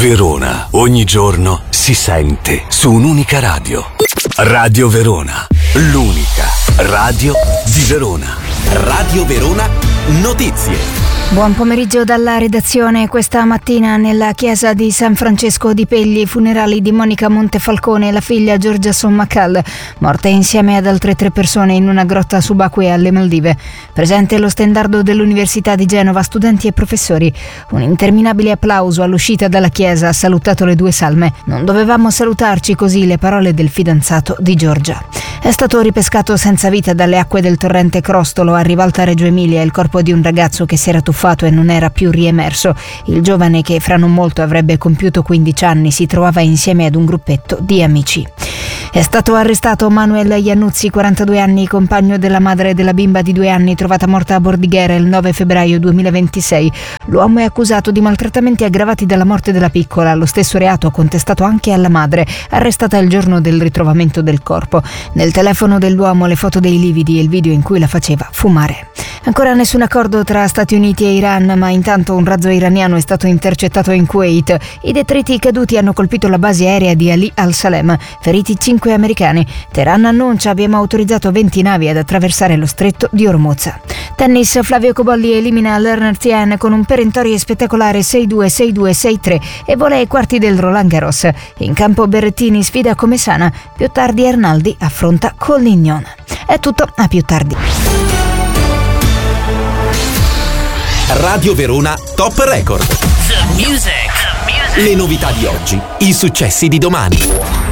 Verona, ogni giorno si sente su un'unica radio. Radio Verona, l'unica radio di Verona. Radio Verona Notizie. Buon pomeriggio dalla redazione. Questa mattina nella chiesa di San Francesco di Pegli, funerali di Monica Montefalcone e la figlia Giorgia Sommacal, morte insieme ad altre 3 persone in una grotta subacquea alle Maldive. Presente lo stendardo dell'Università di Genova, studenti e professori. Un interminabile applauso all'uscita dalla chiesa ha salutato le 2 salme. Non dovevamo salutarci così, le parole del fidanzato di Giorgia. È stato ripescato senza vita dalle acque del torrente Crostolo a Rivalta Reggio Emilia il corpo di un ragazzo che si era tuffato e non era più riemerso. Il giovane, che fra non molto avrebbe compiuto 15 anni, si trovava insieme ad un gruppetto di amici. È stato arrestato Manuel Iannuzzi, 42 anni, compagno della madre della bimba di 2 anni trovata morta a Bordighera il 9 febbraio 2026. L'uomo è accusato di maltrattamenti aggravati dalla morte della piccola, lo stesso reato contestato anche alla madre, arrestata il giorno del ritrovamento del corpo. Nel telefono dell'uomo le foto dei lividi e il video in cui la faceva fumare. Ancora nessun accordo tra Stati Uniti e Iran, ma intanto un razzo iraniano è stato intercettato in Kuwait. I detriti caduti hanno colpito la base aerea di Ali al-Salem, feriti 5 americani. Teheran annuncia: abbiamo autorizzato 20 navi ad attraversare lo stretto di Hormuz. Tennis, Flavio Cobolli elimina Lerner Tien con un perentorio e spettacolare 6-2, 6-2, 6-3 e vola ai quarti del Roland Garros. In campo Berrettini sfida Comesana, più tardi Arnaldi affronta Collignon. È tutto, a più tardi. Radio Verona Top Record. The music. Le novità di oggi, i successi di domani.